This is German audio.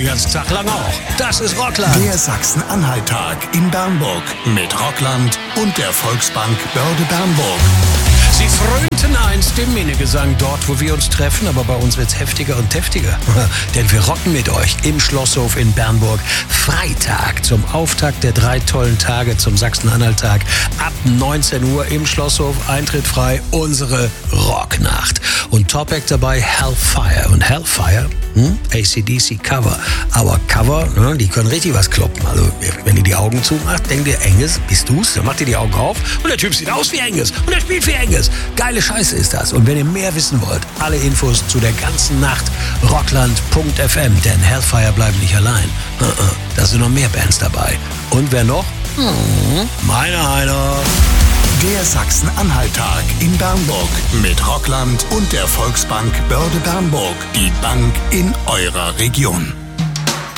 den ganzen Tag lang auch. Das ist Rockland. Der Sachsen-Anhalt-Tag in Bernburg mit Rockland und der Volksbank Börde Bernburg. Sie frönten einst dem Minnegesang dort, wo wir uns treffen, aber bei uns wird's heftiger und deftiger. Denn wir rocken mit euch im Schlosshof in Bernburg. Freitag zum Auftakt der 3 tollen Tage zum Sachsen-Anhalt-Tag. Ab 19 Uhr im Schlosshof, Eintritt frei, unsere Rocknacht. Und Top-Act dabei Hellfire. Und Hellfire, AC/DC Cover. Aber Cover, die können richtig was kloppen. Also wenn ihr die Augen zumacht, denkt ihr, Angus, bist du's? Dann macht ihr die Augen auf und der Typ sieht aus wie Angus. Und er spielt wie Angus. Geile Scheiße ist das. Und wenn ihr mehr wissen wollt, alle Infos zu der ganzen Nacht, rockland.fm. Denn Hellfire bleiben nicht allein. Da sind noch mehr Bands dabei. Und wer noch? Meiner. Der Sachsen-Anhalt-Tag in Bernburg mit Rockland und der Volksbank Börde Bernburg. Die Bank in eurer Region.